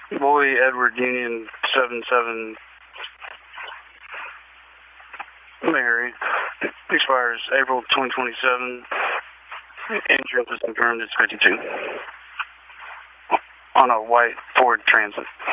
Boy Edward Union 77 Mary. Expires April 2027. Insurance is confirmed. It's 52. On a white Ford Transit.